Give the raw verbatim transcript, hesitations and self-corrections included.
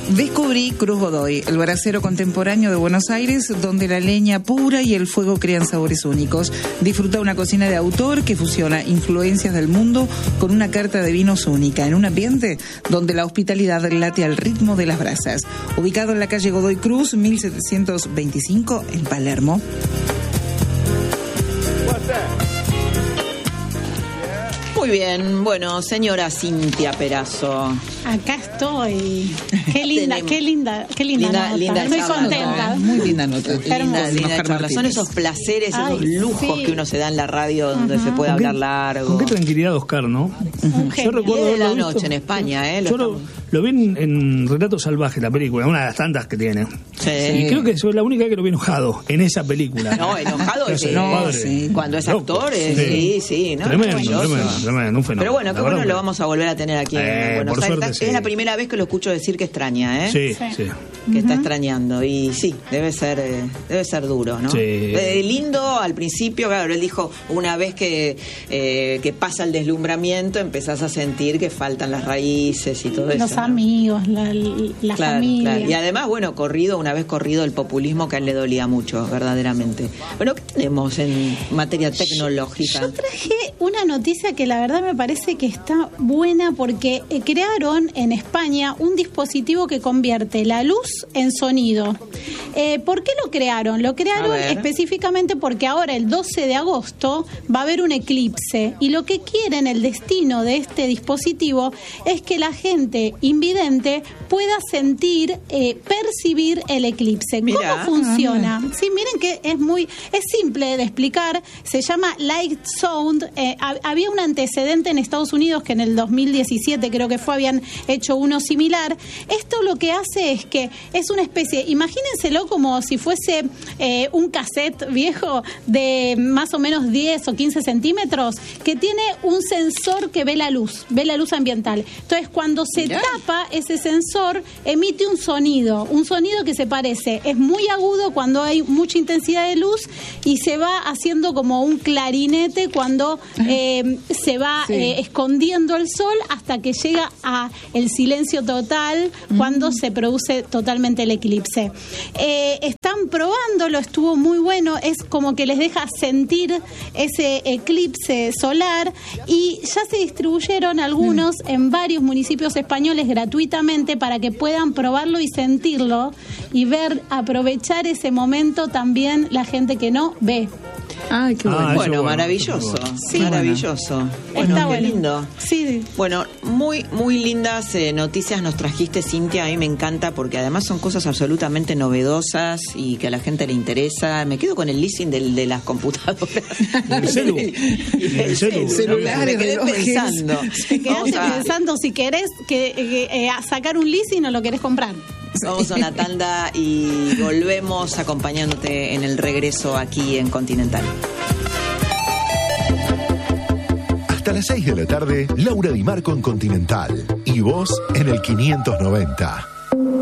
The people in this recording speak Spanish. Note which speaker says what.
Speaker 1: Descubrí Cruz Godoy, el brasero contemporáneo de Buenos Aires, donde la leña pura y el fuego crean sabores únicos. Disfruta una cocina de autor que fusiona influencias del mundo con una carta de vinos única, en un ambiente donde la hospitalidad late al ritmo de las brasas. Ubicado en la calle Godoy Cruz, mil setecientos veinticinco, en Palermo.
Speaker 2: Muy bien, bueno, señora Cintia Perazo.
Speaker 3: Acá estoy. Qué linda, qué linda, qué linda,
Speaker 2: linda
Speaker 3: nota.
Speaker 2: Linda
Speaker 3: Estoy
Speaker 2: charla,
Speaker 3: contenta.
Speaker 1: ¿no? Muy linda nota.
Speaker 2: Linda, linda charla. Son esos placeres, esos Ay, lujos sí. que uno se da en la radio donde uh-huh. se puede hablar largo.
Speaker 4: Con qué tranquilidad, Oscar, ¿no?
Speaker 2: Uh-huh. Yo recuerdo de la noche en España, ¿eh?
Speaker 4: Lo Yo lo, lo vi en, en Relato Salvaje, la película, una de las tantas que tiene.
Speaker 2: Sí.
Speaker 4: Y creo que soy la única que lo vi enojado en esa película.
Speaker 2: No, enojado es
Speaker 4: no,
Speaker 2: sí. cuando es actor, es, sí, sí, ¿no?
Speaker 4: Tremendo, tremendo, tremendo, un fenómeno.
Speaker 2: Pero bueno, qué bueno lo vamos a volver a tener aquí
Speaker 4: eh,
Speaker 2: en Buenos Aires.
Speaker 4: Suerte,
Speaker 2: es
Speaker 4: sí.
Speaker 2: la primera vez que lo escucho decir que extraña, ¿eh?
Speaker 4: Sí, sí. sí.
Speaker 2: Que
Speaker 3: uh-huh.
Speaker 2: está extrañando. Y sí, debe ser eh, debe ser duro, ¿no?
Speaker 4: Sí.
Speaker 2: Eh, lindo al principio, claro, él dijo, una vez que, eh, que pasa el deslumbramiento, empezás a sentir que faltan las raíces y todo
Speaker 3: Los
Speaker 2: eso.
Speaker 3: Los amigos, ¿no? la, la
Speaker 2: claro,
Speaker 3: familia.
Speaker 2: Claro. Y además, bueno, corrido, una vez corrido el populismo, que a él le dolía mucho, verdaderamente. Bueno, ¿qué tenemos en materia tecnológica?
Speaker 3: Yo, yo traje una noticia que la verdad me parece que está buena porque eh, crearon en España un dispositivo que convierte la luz en sonido. Eh, ¿Por qué lo crearon? Lo crearon específicamente porque ahora, el doce de agosto, va a haber un eclipse. Y lo que quieren, el destino de este dispositivo, es que la gente invidente pueda sentir, eh, percibir el eclipse.
Speaker 2: Mirá.
Speaker 3: ¿Cómo funciona? Ah, sí, miren que es muy, es simple de explicar. Se llama Light Sound. Eh, había un antecedente en Estados Unidos que en el dos mil diecisiete creo que fue, habían hecho uno similar. Esto lo que hace es que es una especie, imagínenselo como si fuese eh, un cassette viejo de más o menos diez o quince centímetros, que tiene un sensor que ve la luz, ve la luz ambiental. Entonces, cuando se Mirá. tapa ese sensor, emite un sonido, un sonido que se parece, es muy agudo cuando hay mucha intensidad de luz y se va haciendo como un clarinete cuando eh, se va sí. eh, escondiendo el sol hasta que llega a el silencio total mm. cuando se produce totalmente el eclipse. Eh, están probándolo, estuvo muy bueno, es como que les deja sentir ese eclipse solar y ya se distribuyeron algunos mm. en varios municipios españoles gratuitamente para que puedan probarlo y sentirlo y ver, aprovechar ese momento también la gente que no ve.
Speaker 1: Ay, qué bueno.
Speaker 2: Ah, bueno,
Speaker 1: bueno,
Speaker 2: maravilloso. Sí, maravilloso.
Speaker 3: Bueno.
Speaker 2: Bueno,
Speaker 3: Está
Speaker 2: qué
Speaker 3: bueno.
Speaker 2: lindo.
Speaker 3: Sí.
Speaker 2: Bueno, muy muy lindas eh, noticias nos trajiste, Cintia. A mí me encanta porque además son cosas absolutamente novedosas y que a la gente le interesa. Me quedo con el leasing del, de las computadoras.
Speaker 4: El celu. El celu.
Speaker 2: Celular. Me quedé pensando.
Speaker 3: Te quedaste pensando si querés que, que eh, sacar un leasing o lo querés comprar.
Speaker 2: Vamos a una tanda y volvemos acompañándote en el regreso aquí en Continental.
Speaker 5: Hasta las seis de la tarde, Laura Di Marco en Continental. Y vos en el quinientos noventa.